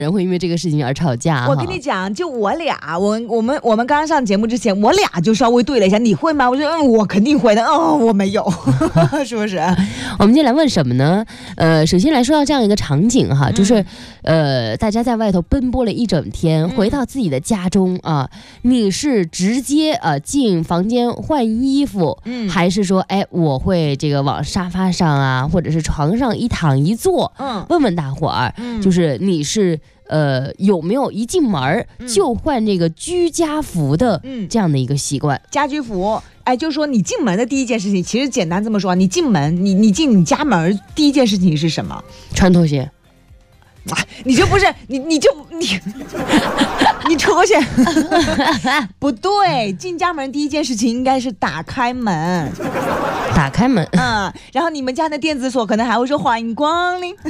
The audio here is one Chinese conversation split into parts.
人会因为这个事情而吵架。 我跟你讲，就我俩，我们刚刚上节目之前，我俩就稍微对了一下，你会吗？我说我肯定会的，我没有，是不是？ 我们今天来问什么呢？首先来说到这样一个场景哈，就是大家在外头奔波了一整天，回到自己的家中啊，你是直接进房间换衣服，还是说我会这个往沙发上啊，或者是床上一躺一坐，问问大伙儿，就是你是有没有一进门就换这个居家服的这样的一个习惯？ 家居服。就是说你进门的第一件事情，其实简单这么说，你进门，你进你家门第一件事情是什么？ 穿拖鞋。 你就不是你拖鞋不对，进家门第一件事情应该是打开门。 打开门， 然后你们家的电子锁可能还会说欢迎光临。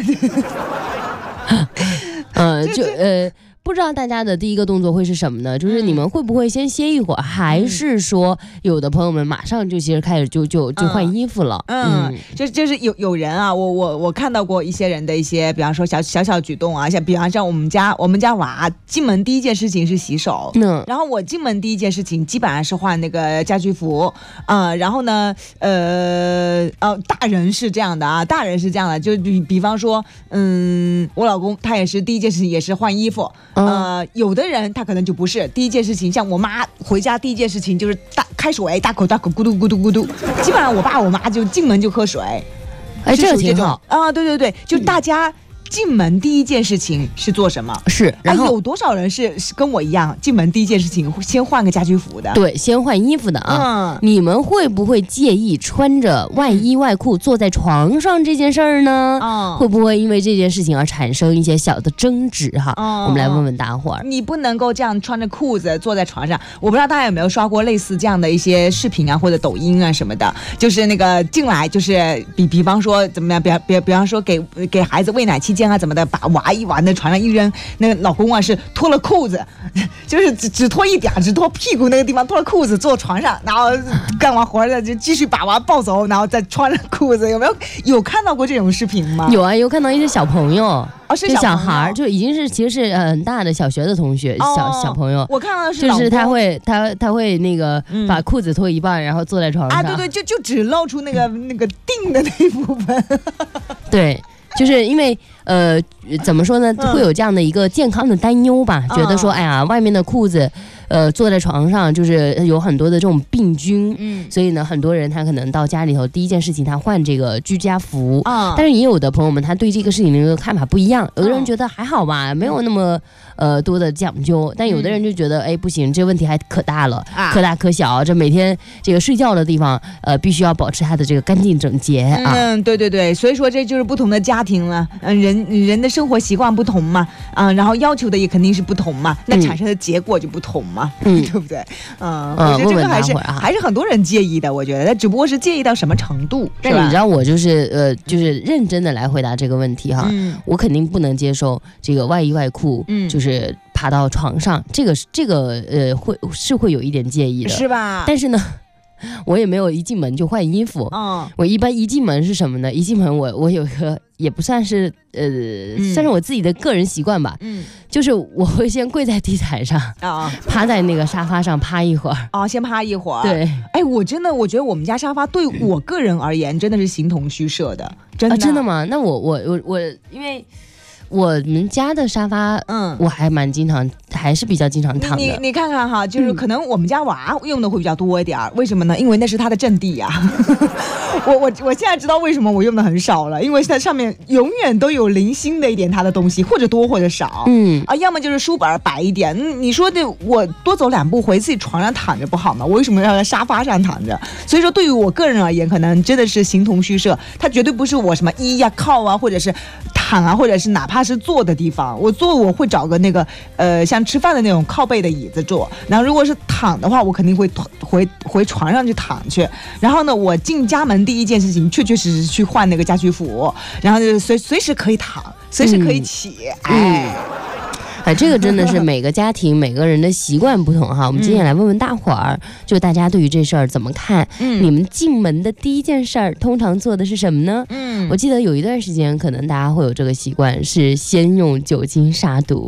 不知道大家的第一个动作会是什么呢？就是你们会不会先歇一会儿，还是说有的朋友们马上就其实开始就换衣服了？ 就是有人啊，我看到过一些人的一些，比方说小举动啊，像比方像我们家娃进门第一件事情是洗手，然后我进门第一件事情基本上是换那个家居服，然后呢，大人是这样的啊，就比方说，我老公他也是第一件事情也是换衣服。有的人他可能就不是第一件事情，像我妈回家第一件事情就是开水，大口咕嘟咕嘟咕嘟，基本上我爸我妈就进门就喝水。 这挺好啊，对，就大家进门第一件事情是做什么？ 是，然后有多少人是跟我一样，进门第一件事情先换个家居服的？ 对，先换衣服的啊。你们会不会介意穿着外衣外裤坐在床上这件事儿呢？会不会因为这件事情而产生一些小的争执哈？我们来问问大伙儿。 你不能够这样穿着裤子坐在床上。我不知道大家有没有刷过类似这样的一些视频啊，或者抖音啊什么的，就是那个进来就是比方说怎么样，比方说给孩子喂奶期间啊怎么的，把娃一往那床上一扔，那个老公啊是脱了裤子，就是只脱一点，只脱屁股那个地方脱了裤子坐床上，然后干完活了就继续把娃抱走，然后再穿上裤子。有看到过这种视频吗？ 有啊，有看到一些小朋友。 是小孩，就已经是其实是很大的小学的同学，小朋友。 我看到的是就是他会那个把裤子脱一半，然后坐在床上。 对，就只露出那个腚的那部分。 对。就是因为怎么说呢，会有这样的一个健康的担忧吧，觉得说外面的裤子坐在床上就是有很多的这种病菌，所以呢很多人他可能到家里头第一件事情他换这个居家服，但是也有的朋友们他对这个事情的看法不一样，有的人觉得还好吧，没有那么多的讲究，但有的人就觉得不行，这问题还可大了，可大可小，这每天这个睡觉的地方必须要保持它的这个干净整洁啊。 对，所以说这就是不同的家庭了，人的生活习惯不同嘛，然后要求的也肯定是不同嘛，那产生的结果就不同嘛，对不对？我觉得这个还是很多人介意的，我觉得，只不过是介意到什么程度。 但你知道我就是认真的来回答这个问题哈，我肯定不能接受这个外衣外裤，就是爬到床上，这个会有一点介意的， 是吧？ 但是呢。我也没有一进门就换衣服，我一般一进门是什么呢？一进门我有一个也不算是算是我自己的个人习惯吧，就是我会先跪在地毯上，趴在那个沙发上趴一会儿， 先趴一会儿。 对， 我觉得我们家沙发对我个人而言真的是形同虚设的，真的。 真的吗？那我因为。我们家的沙发，我还是比较经常躺的。 你看看哈，就是可能我们家娃用的会比较多一点，为什么呢？因为那是他的阵地呀。我现在知道为什么我用的很少了，因为它上面永远都有零星的一点他的东西，或者多或者少，要么就是书本摆一点。你说的我多走2步回自己床上躺着不好吗？我为什么要在沙发上躺着？所以说对于我个人而言，可能真的是形同虚设，它绝对不是我什么依呀靠啊，或者是躺啊，或者是哪怕是坐的地方，我会找个那个像吃饭的那种靠背的椅子坐，然后如果是躺的话，我肯定会回床上去躺去。然后呢，我进家门第一件事情确确实实去换那个家居服，然后就随时可以躺，随时可以起， 这个真的是每个家庭每个人的习惯不同哈。我们今天来问问大伙儿，就大家对于这事儿怎么看？你们进门的第一件事儿通常做的是什么呢？我记得有一段时间可能大家会有这个习惯，是先用酒精杀毒。